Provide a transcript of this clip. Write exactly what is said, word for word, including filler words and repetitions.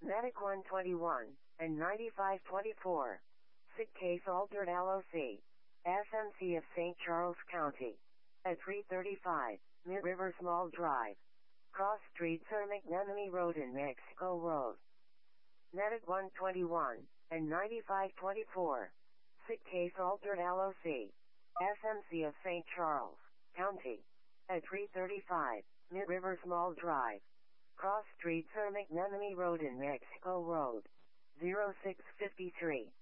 Medic one twenty-one and ninety-five twenty-four. Sick case altered L O C. S M C of Saint Charles County. At three thirty-five, Mid River Small Drive. Cross Street Sir McNenemy Road and Mexico Road. Medic one twenty-one and ninety-five twenty-four. Sick case altered L O C. S M C of Saint Charles County. At three thirty-five, Mid River Small Drive. Cross Street Sir McNenemy Road and Mexico Road. zero six five three.